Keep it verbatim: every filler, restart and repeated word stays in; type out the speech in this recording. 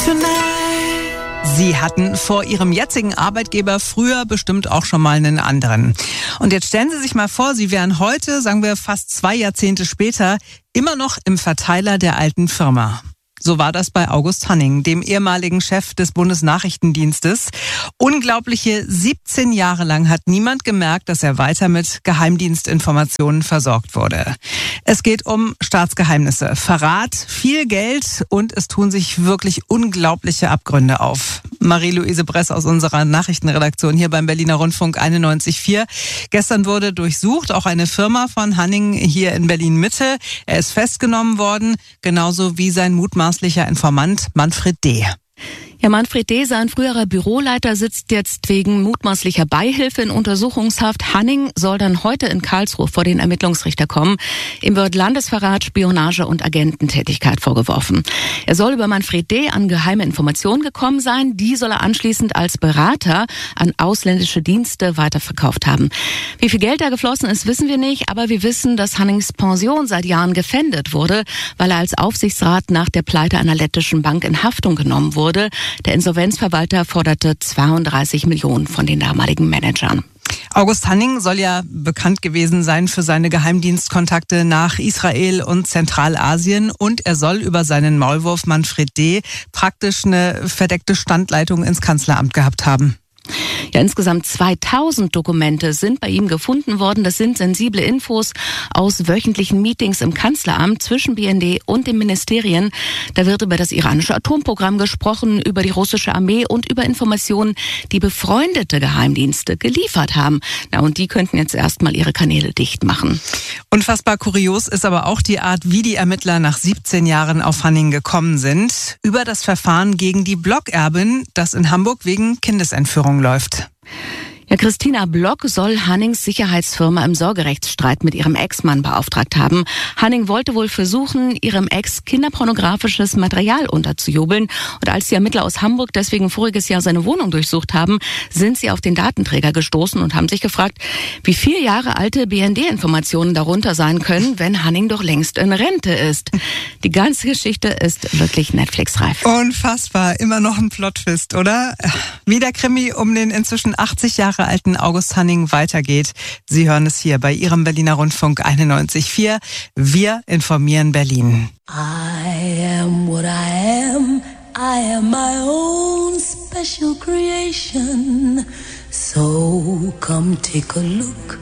Sie hatten vor Ihrem jetzigen Arbeitgeber früher bestimmt auch schon mal einen anderen. Und jetzt stellen Sie sich mal vor, Sie wären heute, sagen wir fast zwei Jahrzehnte später, immer noch im Verteiler der alten Firma. So war das bei August Hanning, dem ehemaligen Chef des Bundesnachrichtendienstes. Unglaubliche siebzehn Jahre lang hat niemand gemerkt, dass er weiter mit Geheimdienstinformationen versorgt wurde. Es geht um Staatsgeheimnisse, Verrat, viel Geld und es tun sich wirklich unglaubliche Abgründe auf. Marie-Louise Bress aus unserer Nachrichtenredaktion hier beim Berliner Rundfunk einundneunzig Komma vier. Gestern wurde durchsucht, auch eine Firma von Hanning hier in Berlin-Mitte. Er ist festgenommen worden, genauso wie sein mutmaßlicher Informant Manfred D. Ja, Manfred D., sein früherer Büroleiter, sitzt jetzt wegen mutmaßlicher Beihilfe in Untersuchungshaft. Hanning soll dann heute in Karlsruhe vor den Ermittlungsrichter kommen. Ihm wird Landesverrat, Spionage und Agententätigkeit vorgeworfen. Er soll über Manfred D. an geheime Informationen gekommen sein. Die soll er anschließend als Berater an ausländische Dienste weiterverkauft haben. Wie viel Geld da geflossen ist, wissen wir nicht. Aber wir wissen, dass Hannings Pension seit Jahren gefändet wurde, weil er als Aufsichtsrat nach der Pleite einer lettischen Bank in Haftung genommen wurde. Der Insolvenzverwalter forderte zweiunddreißig Millionen von den damaligen Managern. August Hanning soll ja bekannt gewesen sein für seine Geheimdienstkontakte nach Israel und Zentralasien und er soll über seinen Maulwurf Manfred D. praktisch eine verdeckte Standleitung ins Kanzleramt gehabt haben. Ja, insgesamt zweitausend Dokumente sind bei ihm gefunden worden. Das sind sensible Infos aus wöchentlichen Meetings im Kanzleramt zwischen B N D und den Ministerien. Da wird über das iranische Atomprogramm gesprochen, über die russische Armee und über Informationen, die befreundete Geheimdienste geliefert haben. Na, und die könnten jetzt erstmal ihre Kanäle dicht machen. Unfassbar kurios ist aber auch die Art, wie die Ermittler nach siebzehn Jahren auf Hanning gekommen sind. Über das Verfahren gegen die Blockerbin, das in Hamburg wegen Kindesentführung läuft. Ja, Christina Block soll Hannings Sicherheitsfirma im Sorgerechtsstreit mit ihrem Ex-Mann beauftragt haben. Hanning wollte wohl versuchen, ihrem Ex kinderpornografisches Material unterzujubeln. Und als die Ermittler aus Hamburg deswegen voriges Jahr seine Wohnung durchsucht haben, sind sie auf den Datenträger gestoßen und haben sich gefragt, wie vier Jahre alte B N D-Informationen darunter sein können, wenn Hanning doch längst in Rente ist. Die ganze Geschichte ist wirklich Netflix-reif. Unfassbar, immer noch ein Plot-Twist, oder? Wie der Krimi um den inzwischen achtzig Jahre alten August Hanning weitergeht. Sie hören es hier bei Ihrem Berliner Rundfunk einundneunzig Komma vier. Wir informieren Berlin. I am what I am. I am my own special creation. So come take a look.